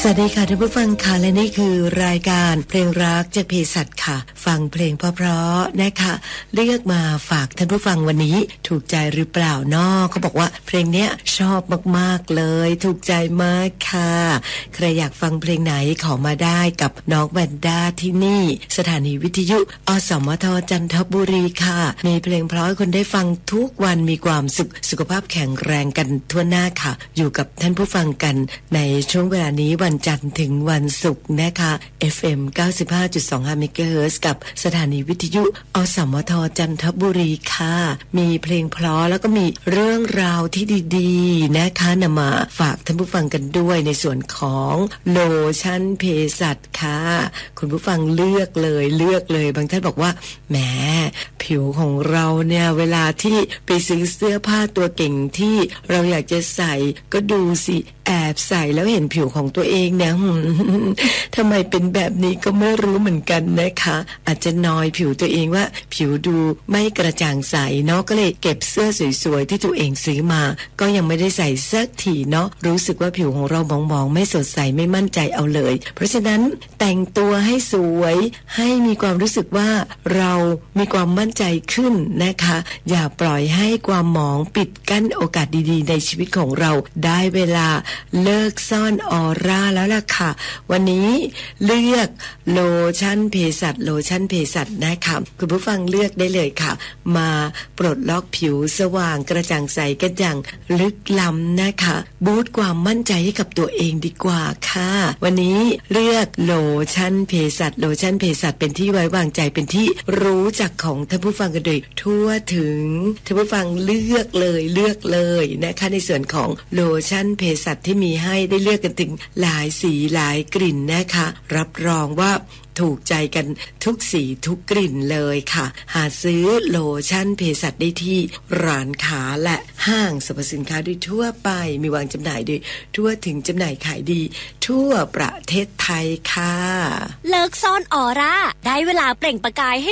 วัสดีค่ะท่านผู้ฟังค่ะและนี่คือรายการเพลงรักจากเภสัชค่ะฟังเพลงเพราะๆนะคะเลือกมาฝากท่านผู้ฟังวันนี้ถูกใจหรือเปล่าเนาะเขาบอกว่าเพลงเนี้ยชอบมากๆเลยถูกใจมากค่ะใครอยากฟังเพลงไหนขอมาได้กับน้องแวนด้าที่นี่สถานีวิทยุอสมทจันทบุรีค่ะมีเพลงเพราะให้คนได้ฟังทุกวันมีความสุขสุขภาพแข็งแรงกันทั่วหน้าค่ะอยู่กับท่านผู้ฟังกันในช่วงเวลานี้วันจันทร์ถึงวันศุกร์นะคะ FM 95.25 MHz กับสถานีวิทยุอสมทจันทบุรีค่ะมีเพลงเพราะแล้วก็มีเรื่องราวที่ดีๆนะคะนำมาฝากท่านผู้ฟังกันด้วยในส่วนของโลชั่นเภสัชค่ะคุณผู้ฟังเลือกเลยบางท่านบอกว่าแหมผิวของเราเนี่ยเวลาที่ไปซื้อเสื้อผ้าตัวเก่งที่เราอยากจะใส่ก็ดูสิแอบใส่แล้วเห็นผิวของตัวเองเนี่ยทำไมเป็นแบบนี้ก็ไม่รู้เหมือนกันนะคะอาจจะนอยผิวตัวเองว่าผิวดูไม่กระจ่างใสเนาะก็เลยเก็บเสื้อสวยๆที่ตัวเองซื้อมาก็ยังไม่ได้ใส่สักทีเนาะรู้สึกว่าผิวของเรามองๆไม่สดใสไม่มั่นใจเอาเลยเพราะฉะนั้นแต่งตัวให้สวยให้มีความรู้สึกว่าเรามีความมั่นใจขึ้นนะคะอย่าปล่อยให้ความหมองปิดกั้นโอกาสดีๆในชีวิตของเราได้เวลาเลิกซ่อนออร่าแล้วล่ะค่ะวันนี้เลือกโลชั่นเภสัชนะคะคุณผู้ฟังเลือกได้เลยค่ะมาปลดล็อกผิวสว่างกระจ่างใสกันอย่างลึกล้ำนะคะบูสต์ความมั่นใจให้กับตัวเองดีกว่าค่ะวันนี้เลือกโลชั่นเภสัชเป็นที่ไว้วางใจเป็นที่รู้จักของท่านผู้ฟังกันโดยทั่วถึงท่านผู้ฟังเลือกเลยนะคะในส่วนของโลชั่นเภสัชที่มีให้ได้เลือกกันถึงหลายสีหลายกลิ่นนะคะรับรองว่าถูกใจกันทุกสีทุกกลิ่นเลยค่ะหาซื้อโลชั่นเภสัชได้ที่ร้านค้าและห้างสรรพสินค้าโดยทั่วไปมีวางจำหน่ายโดยทั่วถึงจำหน่ายขายดีทั่วประเทศไทยค่ะเลิกซ่อนออร่าได้เวลาเปล่งประกายให้